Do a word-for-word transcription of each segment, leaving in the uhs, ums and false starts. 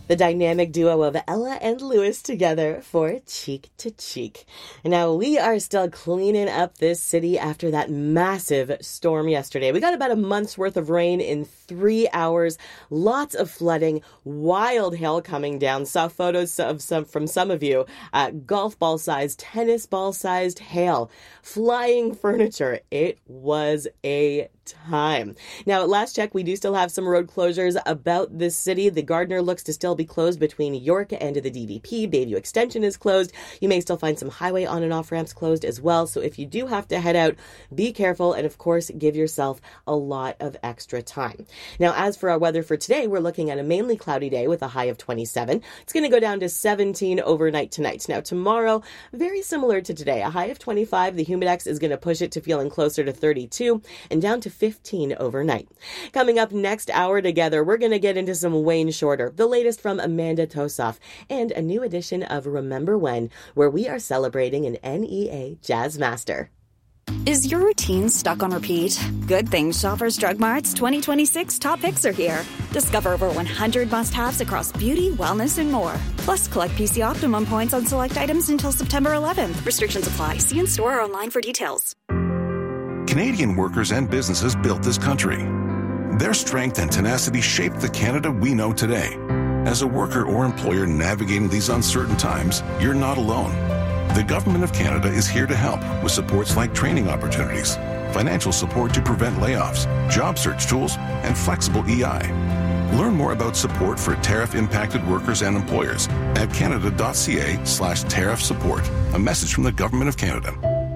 The dynamic duo of Ella and Lewis together for Cheek to Cheek. Now, we are still cleaning up this city after that massive storm yesterday. We got about a month's worth of rain in three hours, lots of flooding, wild hail coming down. Saw photos of some from some of you. Uh, golf ball sized, tennis ball sized hail, flying furniture. It was a time. Now, at last check, we do still have some road closures about this city. The Gardner looks to still be closed between York and the D V P. Bayview Extension is closed. You may still find some highway on and off ramps closed as well. So if you do have to head out, be careful and, of course, give yourself a lot of extra time. Now, as for our weather for today, we're looking at a mainly cloudy day with a high of twenty-seven. It's going to go down to seventeen overnight tonight. Now, tomorrow, very similar to today, a high of twenty-five. The humidex is going to push it to feeling closer to thirty-two and down to fifteen overnight. Coming up next hour together, we're going to get into some Wayne Shorter, the latest from Amanda Tosoff, and a new edition of Remember When, where we are celebrating an N E A Jazz Master. Is your routine stuck on repeat? Good Things Shoppers Drug Mart's twenty twenty-six top picks are here. Discover over one hundred must-haves across beauty, wellness, and more. Plus, collect P C Optimum points on select items until September eleventh. Restrictions apply. See in store or online for details. Canadian workers and businesses built this country. Their strength and tenacity shaped the Canada we know today. As a worker or employer navigating these uncertain times, you're not alone. The Government of Canada is here to help with supports like training opportunities, financial support to prevent layoffs, job search tools, and flexible E I. Learn more about support for tariff-impacted workers and employers at canada.ca slash tariff support. A message from the Government of Canada.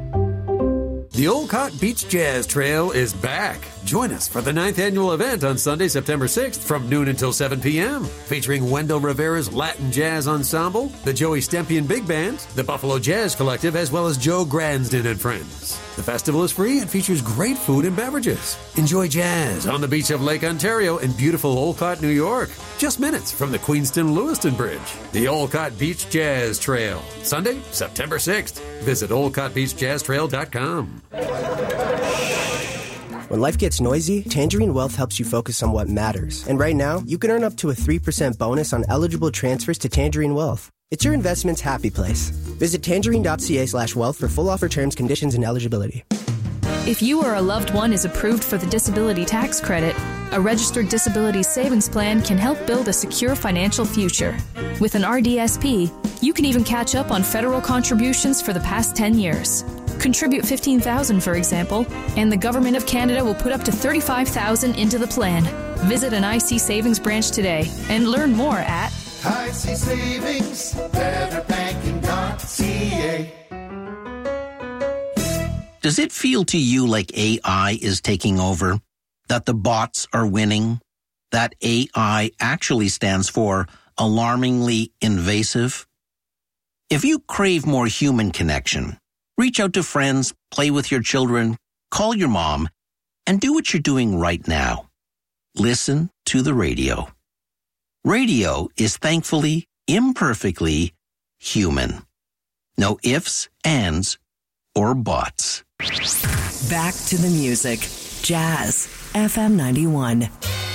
The Olcott Beach Jazz Trail is back. Join us for the ninth annual event on Sunday, September sixth from noon until seven p.m. featuring Wendell Rivera's Latin Jazz Ensemble, the Joey Stempian Big Band, the Buffalo Jazz Collective, as well as Joe Gransden and friends. The festival is free and features great food and beverages. Enjoy jazz on the beach of Lake Ontario in beautiful Olcott, New York. Just minutes from the Queenston-Lewiston Bridge. The Olcott Beach Jazz Trail. Sunday, September sixth. Visit olcott beach jazz trail dot com. When life gets noisy, Tangerine Wealth helps you focus on what matters. And right now, you can earn up to a three percent bonus on eligible transfers to Tangerine Wealth. It's your investment's happy place. Visit tangerine.ca slash wealth for full offer terms, conditions, and eligibility. If you or a loved one is approved for the disability tax credit, a registered disability savings plan can help build a secure financial future. With an R D S P, you can even catch up on federal contributions for the past ten years. Contribute fifteen thousand dollars, for example, and the Government of Canada will put up to thirty-five thousand dollars into the plan. Visit an I C Savings branch today and learn more at I C Savings, better banking dot c a. Does it feel to you like A I is taking over? That the bots are winning? That A I actually stands for alarmingly invasive? If you crave more human connection, reach out to friends, play with your children, call your mom, and do what you're doing right now. Listen to the radio. Radio is thankfully, imperfectly human. No ifs, ands, or buts. Back to the music. Jazz. F M ninety-one.